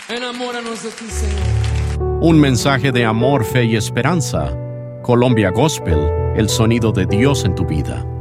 Enamóranos de ti, Señor. Un mensaje de amor, fe y esperanza. Colombia Gospel, el sonido de Dios en tu vida.